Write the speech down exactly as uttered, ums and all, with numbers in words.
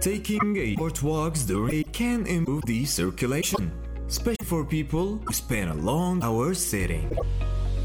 taking a short walks during the day can improve the circulation, especially for people who spend a long hours sitting.